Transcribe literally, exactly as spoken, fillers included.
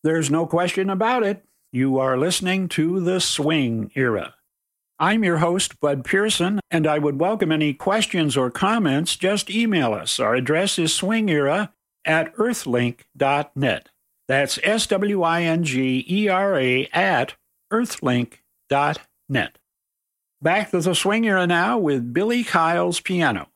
There's no question about it. You are listening to the Swing Era. I'm your host, Bud Pearson, and I would welcome any questions or comments. Just email us. Our address is swingera at earthlink dot net. That's S W I N G E R A at earthlink dot net. Back to the Swing Era now with Billy Kyle's piano.